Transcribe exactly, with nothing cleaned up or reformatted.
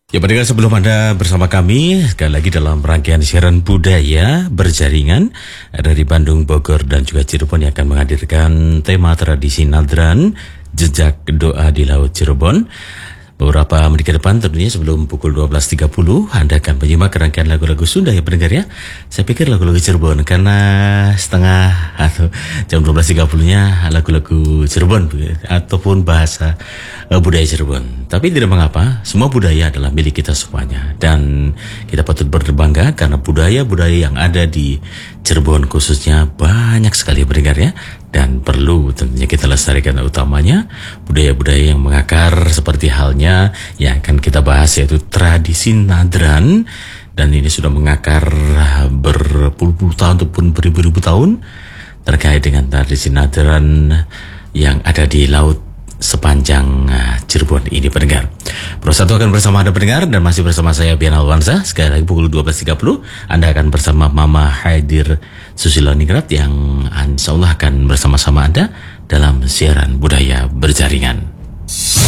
Ya pendengar, sebelum Anda bersama kami sekali lagi dalam rangkaian siaran budaya berjaringan dari Bandung, Bogor dan juga Cirebon yang akan menghadirkan tema tradisi Nadran Jejak Doa di Laut Cirebon. Beberapa menit ke depan tentunya sebelum pukul dua belas tiga puluh Anda akan menyimak rangkaian lagu-lagu Sunda ya pendengar ya. Saya pikir lagu-lagu Cirebon karena setengah atau jam dua belas tiga puluh-nya lagu-lagu Cirebon ataupun bahasa uh, budaya Cirebon. Tapi tidak mengapa, semua budaya adalah milik kita semuanya dan kita patut berbangga karena budaya-budaya yang ada di Cirebon khususnya banyak sekali pendengar ya. Dan perlu tentunya kita lestarikan, utamanya budaya-budaya yang mengakar seperti halnya yang akan kita bahas, yaitu tradisi Nadran. Dan ini sudah mengakar berpuluh-puluh tahun ataupun beribu-ribu tahun terkait dengan tradisi Nadran yang ada di laut sepanjang Cirebon ini pendengar. Pro satu akan bersama Anda pendengar dan masih bersama saya Bian Alwansa. Sekali lagi pukul dua belas tiga puluh Anda akan bersama Mama Haidir Susilo Ningrat yang insya Allah akan bersama-sama Anda dalam siaran budaya berjaringan.